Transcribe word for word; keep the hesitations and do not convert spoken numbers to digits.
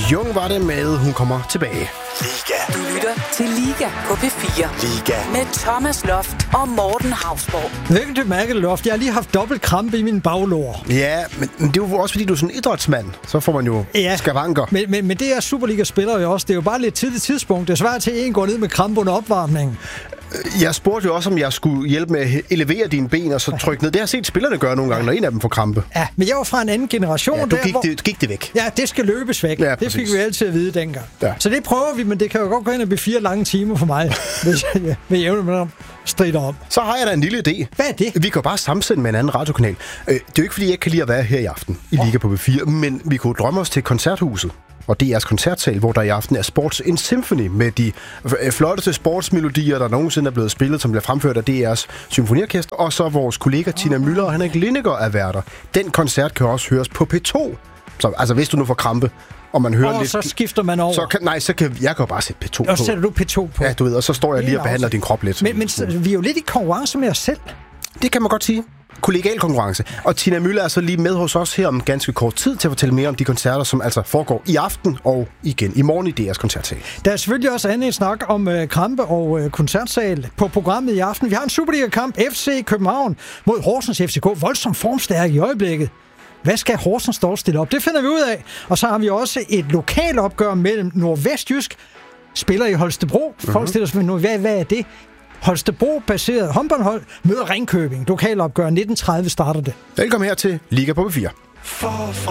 Jung var det med, hun kommer tilbage. Liga. Du lytter til Liga på P fire. Liga. Med Thomas Loft og Morten Hausborg. Hvilken du mærker, Loft? Jeg har lige haft dobbelt krampe i min baglår. Ja, men det er jo også fordi, du er sådan en idrætsmand. Så får man jo ja. skavanker. Men, men, men det er Superliga-spillere jo også. Det er jo bare lidt tidligt tidspunkt. Det er svært til, at en går ned med krampe under opvarmningen. Jeg spurgte jo også, om jeg skulle hjælpe med at elevere dine ben og så trykke ned. Det har jeg set spillerne gøre nogle gange, når en af dem får krampe. Ja, men jeg var fra en anden generation. Ja, du der, gik, hvor... det, gik det væk. Ja, det skal løbes væk. Ja, det fik vi altid at vide dengang. Ja. Så det prøver vi, men det kan jo godt gå ind og blive fire lange timer for mig, hvis jeg med jævne med dem strider om. Så har jeg da en lille idé. Hvad er det? Vi kan bare sammensende med en anden radiokanal. Det er jo ikke, fordi jeg ikke kan lide at være her i aften i Liga på P fire, men vi kunne drømme os til Koncerthuset og D R's koncertsal, hvor der i aften er Sports in Symphony med de flotteste sportsmelodier, der nogensinde er blevet spillet, som bliver fremført af D R's symfoniorkester, og så vores kollega Tina Müller og Henrik Lindegaard er værter. Den koncert kan også høres på P to. Så altså, hvis du nu får krampe, og man hører og lidt... så skifter man over. Så kan, nej, så kan jeg kan jo bare sætte P to på. Og så sætter du P to på. Ja, du ved, og så står jeg lige og behandler din krop lidt. Men, men så, vi er jo lidt i konkurrence med os selv. Det kan man godt sige. Kollegial konkurrence. Og Tina Müller er så lige med hos os her om ganske kort tid til at fortælle mere om de koncerter, som altså foregår i aften og igen i morgen i D R's koncertsal. Der er selvfølgelig også andet snak om øh, krampe og øh, koncertsal på programmet i aften. Vi har en Superliga-kamp F C København mod Horsens F C K. Voldsomt formstærk i øjeblikket. Hvad skal Horsens dog stille op? Det finder vi ud af. Og så har vi også et lokalopgør mellem Nordvestjysk spiller i Holstebro. Mm-hmm. Folk stiller sig med, hvad, hvad er det? Holstebro-baseret håndboldhold møder Ringkøbing. Lokalopgør nitten tredive starter det. Velkommen her til Liga på P fire.